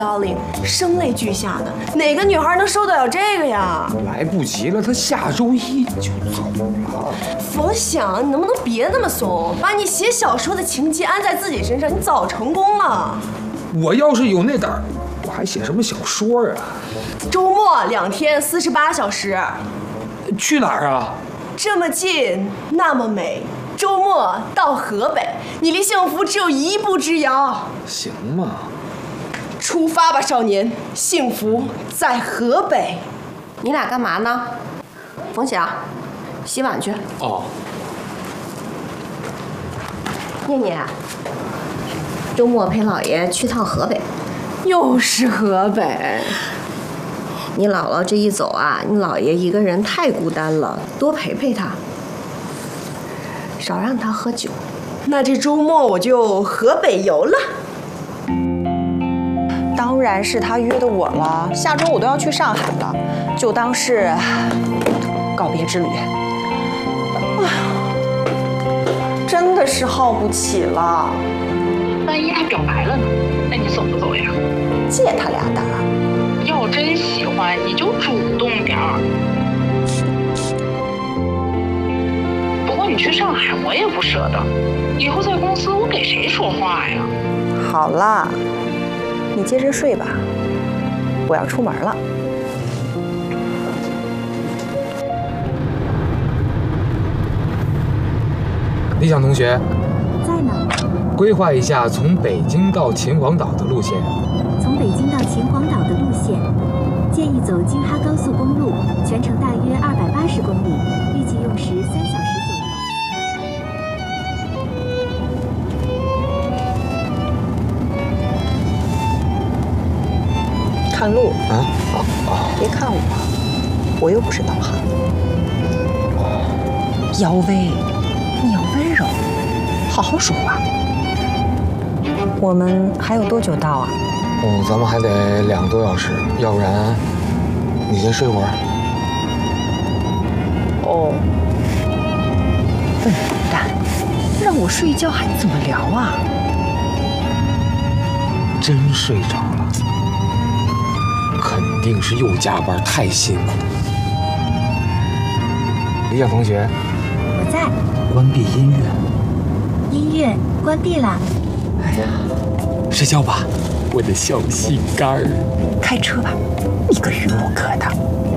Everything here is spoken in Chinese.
Darling， 声泪俱下的，哪个女孩能受得了这个呀？ 来不及了，他下周一就走了。 冯想，你能不能别那么怂？把你写小说的情节安在自己身上，你早成功了。 我要是有那胆儿，我还写什么小说啊？ 周末2天48小时。 去哪儿啊？ 这么近，那么美。周末到河北，你离幸福只有一步之遥。 行吗？ 出发吧，少年，幸福在河北。你俩干嘛呢？冯想，洗碗去。 哦。 念念，周末陪姥爷去趟河北。又是河北。你姥姥这一走啊，你姥爷一个人太孤单了，多陪陪他，少让他喝酒。那这周末我就河北游了。 当然是他约的我了，下周我都要去上海了，就当是告别之旅。哎呀，真的是耗不起了。 万一他表白了呢？那你走不走呀？ 借他俩胆儿。 要真喜欢，你就主动点儿。不过你去上海，我也不舍得。以后在公司，我给谁说话呀？ 好啦。你接着睡吧，我要出门了。 理想同学， 在呢。 规划一下从北京到秦皇岛的路线。 从北京到秦皇岛的路线，建议走京哈高速公路，全程大约280公里，预计用时3小时左右。 看路啊！别看我又不是导航。姚薇，你要温柔，好好说话。我们还有多久到啊？ 哦，咱们还得2个多小时，要不然你先睡会儿。 哦，笨蛋，让我睡觉还怎么聊啊？ 真睡着了。肯定是又加班太辛苦。理想同学， 我在。 关闭音乐。 音乐关闭了。 哎呀，睡觉吧，我的小心肝儿。 开车吧，你个榆木疙瘩。